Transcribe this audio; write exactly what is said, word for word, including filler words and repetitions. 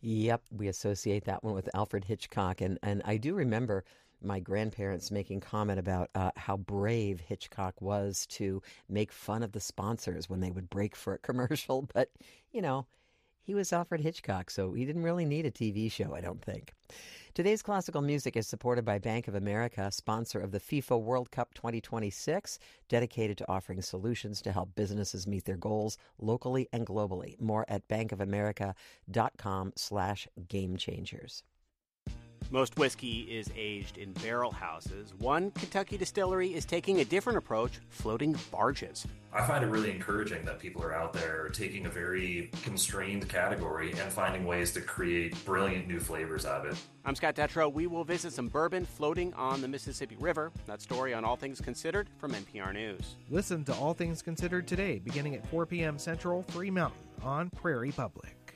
Yep, we associate that one with Alfred Hitchcock. And, and I do remember my grandparents making comment about uh, how brave Hitchcock was to make fun of the sponsors when they would break for a commercial. But, you know, he was Alfred Hitchcock, so he didn't really need a T V show, I don't think. Today's classical music is supported by Bank of America, sponsor of the FIFA World Cup twenty twenty-six, dedicated to offering solutions to help businesses meet their goals locally and globally. More at bankofamerica.com slash game changers. Most whiskey is aged in barrel houses. One Kentucky distillery is taking a different approach, floating barges. I find it really encouraging that people are out there taking a very constrained category and finding ways to create brilliant new flavors out of it. I'm Scott Detrow. We will visit some bourbon floating on the Mississippi River. That story on All Things Considered from N P R News. Listen to All Things Considered today, beginning at four p.m. Central, three Mountain on Prairie Public.